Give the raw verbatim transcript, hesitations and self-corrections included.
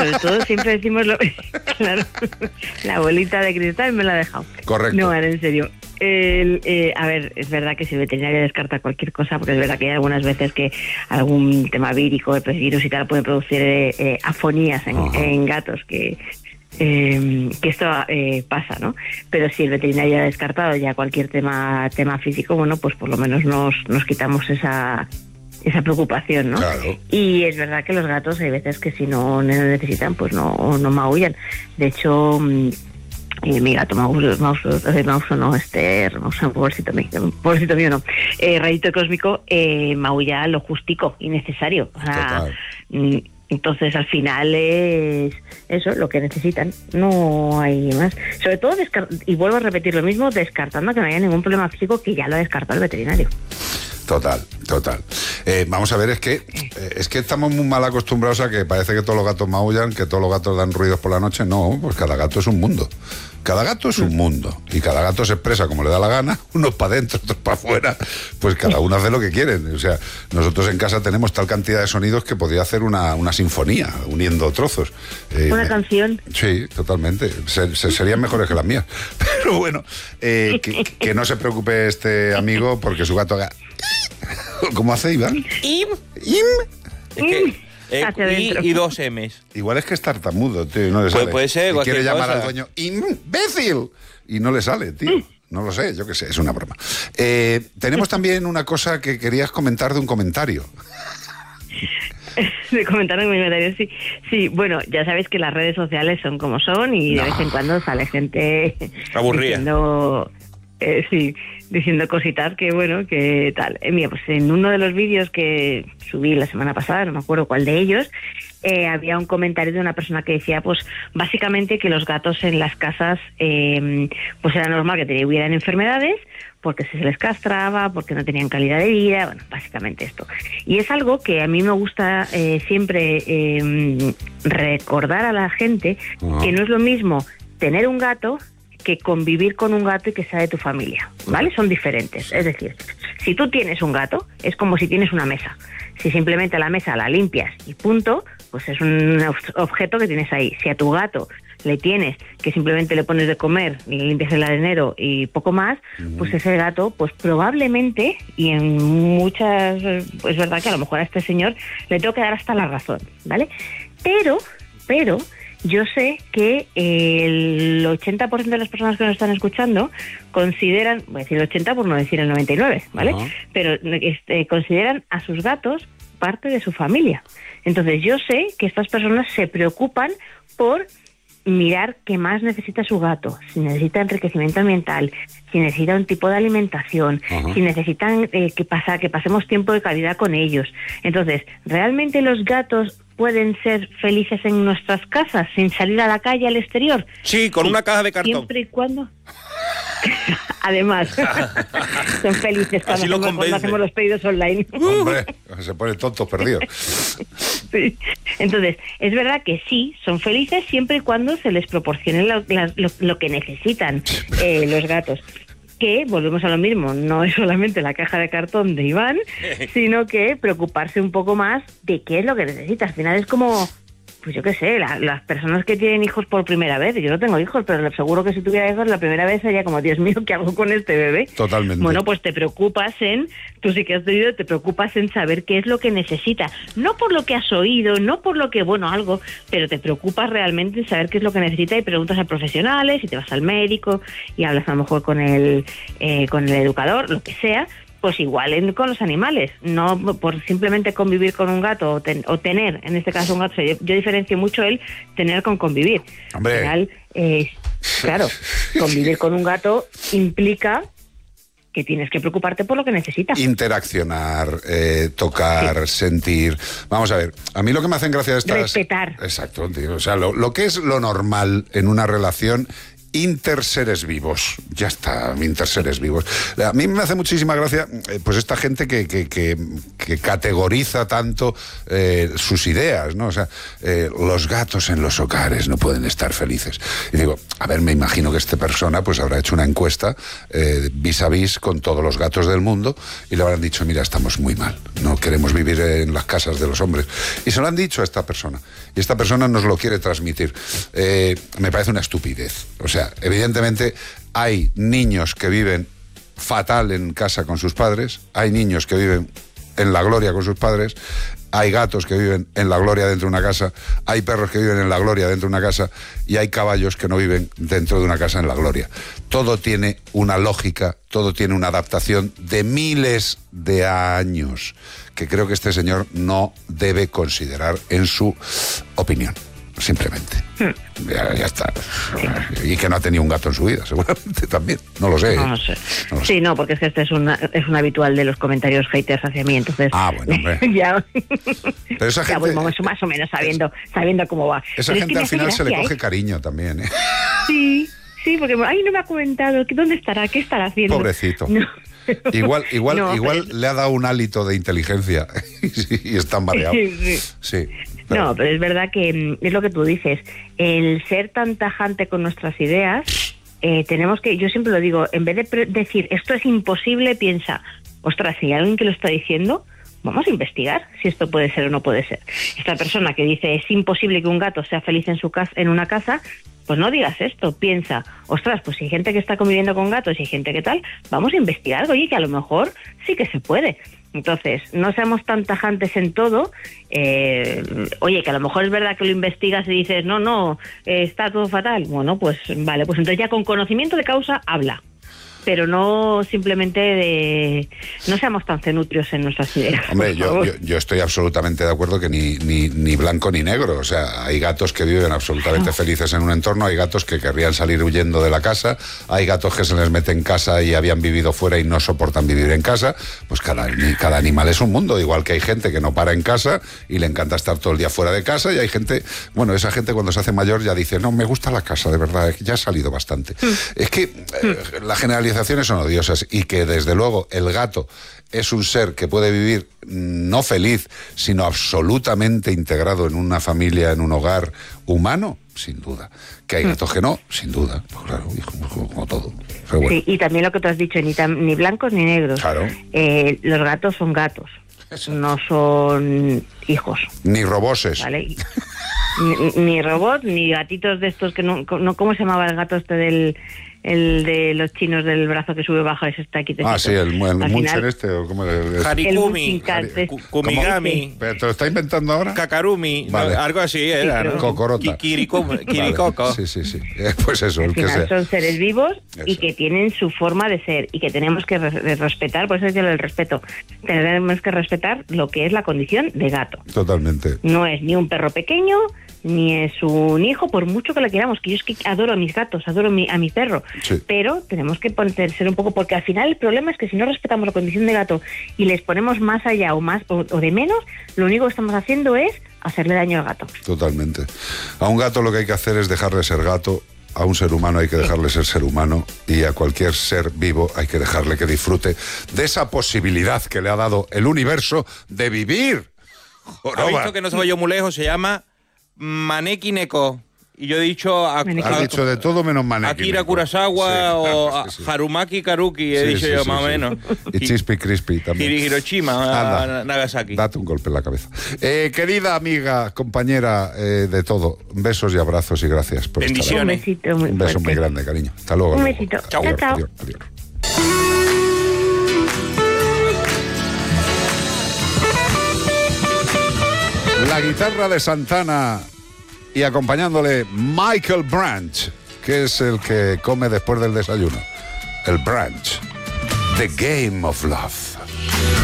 sobre todo siempre decimos lo... Claro, la bolita de cristal me la ha dejado. Correcto. No, ahora en serio. El, eh, a ver, es verdad que si el veterinario descarta cualquier cosa, porque es verdad que hay algunas veces que algún tema vírico, el virus y tal, puede producir eh, eh, afonías en, uh-huh. en gatos, que... Eh, que esto eh, pasa, ¿no? Pero si el veterinario ha descartado ya cualquier tema tema físico, bueno, pues por lo menos nos, nos quitamos esa esa preocupación, ¿no? Claro. Y es verdad que los gatos hay veces que si no necesitan, pues no, no maullan. De hecho, eh, mi gato Mauso, Mauso, Mauso no, este, Mauso, pobrecito mío, pobrecito mío no, eh, Rayito Cósmico, eh, maulla lo justico y necesario. O sea, Total. Entonces, al final es eso, lo que necesitan. No hay más. Sobre todo, descart- y vuelvo a repetir lo mismo, descartando que no haya ningún problema físico, que ya lo ha descartado el veterinario. Total, total. Eh, vamos a ver, es que eh, es que estamos muy mal acostumbrados a que parece que todos los gatos maullan, que todos los gatos dan ruidos por la noche. No, pues cada gato es un mundo. Cada gato es un mundo y cada gato se expresa como le da la gana, unos para adentro, otros para afuera, pues cada uno hace lo que quieren. O sea, nosotros en casa tenemos tal cantidad de sonidos que podría hacer una, una sinfonía uniendo trozos. Eh, una canción. Sí, totalmente. Se, se, serían mejores que las mías. Pero bueno, eh, que, que no se preocupe este amigo porque su gato haga... ¿Cómo hace, Iván? Im. Im. Es que... Eh, y, y dos M's. Igual es que es tartamudo, tío, y no le pues sale. Puede ser. Y quiere llamar cosa. al dueño imbécil y no le sale, tío. No lo sé, yo qué sé, es una broma. Eh, tenemos también una cosa que querías comentar de un comentario. De comentar un comentario, sí. Sí, bueno, ya sabéis que las redes sociales son como son y no. de vez en cuando sale gente aburrida. Diciendo, eh, sí, diciendo cositas que, bueno, que tal. Eh, mira, pues en uno de los vídeos que subí la semana pasada, no me acuerdo cuál de ellos, eh, había un comentario de una persona que decía, pues, básicamente que los gatos en las casas, eh, pues era normal que tuvieran enfermedades, porque se les castraba, porque no tenían calidad de vida, bueno, básicamente esto. Y es algo que a mí me gusta eh, siempre eh, recordar a la gente, uh-huh. que no es lo mismo tener un gato que convivir con un gato y que sea de tu familia, ¿vale? Son diferentes. Es decir, si tú tienes un gato, es como si tienes una mesa. Si simplemente la mesa la limpias y punto, pues es un objeto que tienes ahí. Si a tu gato le tienes que simplemente le pones de comer, le limpias el arenero y poco más, uh-huh. pues ese gato, pues probablemente, y en muchas, pues es verdad que a lo mejor a este señor le tengo que dar hasta la razón, ¿vale? Pero, pero... yo sé que el ochenta por ciento de las personas que nos están escuchando consideran, voy a decir el ochenta por no decir el noventa y nueve, ¿vale? Uh-huh. Pero este, consideran a sus gatos parte de su familia. Entonces yo sé que estas personas se preocupan por mirar qué más necesita su gato, si necesita enriquecimiento ambiental, si necesita un tipo de alimentación, uh-huh. si necesitan eh, que, pasa, que pasemos tiempo de calidad con ellos. Entonces, ¿realmente los gatos pueden ser felices en nuestras casas sin salir a la calle, al exterior? Sí, con sí, una caja de cartón. Siempre y cuando... Además, son felices cuando hacemos, cuando hacemos los pedidos online. Hombre, se ponen tontos perdidos. Sí. Entonces, es verdad que sí, son felices siempre y cuando se les proporcione lo, lo, lo que necesitan eh, los gatos. Que, volvemos a lo mismo, no es solamente la caja de cartón de Iván, sino que preocuparse un poco más de qué es lo que necesita. Al final es como... pues yo qué sé, la, las personas que tienen hijos por primera vez, yo no tengo hijos, pero seguro que si tuviera hijos la primera vez sería como, Dios mío, ¿qué hago con este bebé? Totalmente. Bueno, pues te preocupas en, tú sí que has tenido, te preocupas en saber qué es lo que necesita, no por lo que has oído, no por lo que, bueno, algo, pero te preocupas realmente en saber qué es lo que necesita y preguntas a profesionales y te vas al médico y hablas a lo mejor con el, eh, con el educador, lo que sea. Pues igual en, con los animales, no por simplemente convivir con un gato o, ten, o tener, en este caso un gato, yo, yo diferencio mucho el tener con convivir. Hombre. Al final, eh, claro, convivir con un gato implica que tienes que preocuparte por lo que necesita. Interaccionar, eh, tocar, sí. sentir. Vamos a ver, a mí lo que me hacen gracia estas... respetar. Exacto, tío. O sea, lo, lo que es lo normal en una relación interseres vivos. Ya está, interseres vivos. A mí me hace muchísima gracia, eh, pues esta gente que, que, que, que categoriza tanto eh, sus ideas, ¿no? O sea, eh, los gatos en los hogares no pueden estar felices. Y digo, a ver, me imagino que esta persona pues habrá hecho una encuesta eh, vis a vis con todos los gatos del mundo y le habrán dicho, mira, estamos muy mal, no queremos vivir en las casas de los hombres. Y se lo han dicho a esta persona. Y esta persona nos lo quiere transmitir. Eh, me parece una estupidez. O sea, evidentemente hay niños que viven fatal en casa con sus padres, hay niños que viven en la gloria con sus padres, hay gatos que viven en la gloria dentro de una casa, hay perros que viven en la gloria dentro de una casa y hay caballos que no viven dentro de una casa en la gloria. Todo tiene una lógica, todo tiene una adaptación de miles de años que creo que este señor no debe considerar en su opinión. Simplemente. Hmm. Ya, ya está. Sí. Y que no ha tenido un gato en su vida, seguramente también. No lo sé. No, no sé. No lo sí, sé. No, porque es que este es, una, es un habitual de los comentarios haters hacia mí, entonces... Ah, bueno, hombre. ya, Pero esa gente, ya voy más o menos sabiendo, sabiendo cómo va. Esa Pero gente es que al final gracia, se le coge ¿eh? cariño también, ¿eh? Sí, sí, porque ay, no me ha comentado. ¿Dónde estará? ¿Qué estará haciendo? Pobrecito. No. Igual, igual, no, igual pero... le ha dado un hálito de inteligencia y está mareado. Sí, sí. Sí. Pero... No, pero es verdad que es lo que tú dices. El ser tan tajante con nuestras ideas, eh, tenemos que, yo siempre lo digo, en vez de pre- decir esto es imposible, piensa, ostras, si hay alguien que lo está diciendo, vamos a investigar si esto puede ser o no puede ser. Esta persona que dice es imposible que un gato sea feliz en su casa, en una casa, pues no digas esto, piensa, ostras, pues si hay gente que está conviviendo con gatos y hay gente que tal, vamos a investigar, oye, que a lo mejor sí que se puede. Entonces, no seamos tan tajantes en todo, eh, oye, que a lo mejor es verdad que lo investigas y dices, no, no, eh, está todo fatal, bueno, pues vale, pues entonces ya con conocimiento de causa habla. Pero no simplemente de... No seamos tan cenutrios en nuestras ideas. Hombre, yo, yo, yo estoy absolutamente de acuerdo que ni, ni, ni blanco ni negro. O sea, hay gatos que viven absolutamente felices en un entorno, hay gatos que querrían salir huyendo de la casa, hay gatos que se les mete en casa y habían vivido fuera y no soportan vivir en casa. Pues cada, cada animal es un mundo. Igual que hay gente que no para en casa y le encanta estar todo el día fuera de casa, y hay gente... Bueno, esa gente cuando se hace mayor ya dice, no, me gusta la casa, de verdad, ya ha salido bastante. Mm. Es que eh, la generalidad son odiosas, y que desde luego el gato es un ser que puede vivir no feliz, sino absolutamente integrado en una familia, en un hogar humano, sin duda. Que hay gatos que no, sin duda, pues claro, como, como todo. Pero bueno. Sí, y también lo que tú has dicho, ni, tam, ni blancos ni negros. Claro. Eh, los gatos son gatos, Exacto. No son hijos. Ni roboses. ¿Vale? Ni, ni robots, ni gatitos de estos que no, no... ¿Cómo se llamaba el gato este del... el de los chinos del brazo que sube baja, ese está aquí. Ah, sí, el, el Muncher este, o cómo es. Harikumi, Hari, Kumigami. ¿Pero te lo está inventando ahora? Kakarumi, vale. No, algo así era, sí, ¿no? Cocorota. Kirikoko. Vale. Sí, sí, sí. Pues eso, al el que final sea. Son seres vivos eso. Y que tienen su forma de ser y que tenemos que re- respetar, por eso es el respeto. Tenemos que respetar lo que es la condición de gato. Totalmente. No es ni un perro pequeño, ni es un hijo, por mucho que lo queramos, que yo es que adoro a mis gatos, adoro a mi, a mi perro, sí. Pero tenemos que poner, ser un poco, porque al final el problema es que si no respetamos la condición de gato y les ponemos más allá o más o, o de menos, lo único que estamos haciendo es hacerle daño al gato. Totalmente. A un gato lo que hay que hacer es dejarle ser gato, a un ser humano hay que dejarle ser ser humano, y a cualquier ser vivo hay que dejarle que disfrute de esa posibilidad que le ha dado el universo de vivir. Ha visto que no se vaya muy lejos, se llama Maneki Neko. Y yo he dicho... A, Has a, dicho de todo menos Maneki Akira Kurosawa, sí, o claro, sí, sí. Harumaki Karuki, he sí, dicho sí, yo sí, más o sí. menos. Y Chispy Crispy también. Hiroshima, Anda, Nagasaki. Date un golpe en la cabeza. Eh, querida amiga, compañera eh, de todo, besos y abrazos y gracias por Bendiciones. estar aquí. Un besito muy Un beso fuerte. muy grande, cariño. Hasta luego. Un luego. besito. Chao, Chao, chao. Adiós, adiós. La guitarra de Santana y acompañándole Michael Branch, que es el que come después del desayuno. El Branch. The Game of Love.